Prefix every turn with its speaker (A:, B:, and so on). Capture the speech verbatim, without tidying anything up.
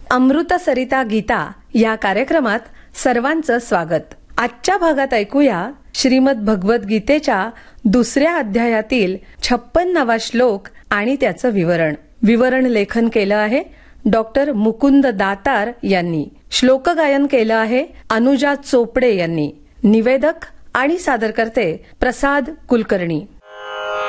A: अमृत सरिता गीता या कार्यक्रमात सर्वांचं स्वागत. आजच्या भागात ऐकूया श्रीमद भगवत गीतेच्या दुसऱ्या अध्यायातील छप्पन्नावा श्लोक आणि त्याचं विवरण. विवरण लेखन केलं आहे डॉक्टर मुकुंद दातार यांनी. श्लोक गायन केलं आहे अनुजा चोपडे यांनी. निवेदक आणि सादरकर्ते प्रसाद कुलकर्णी.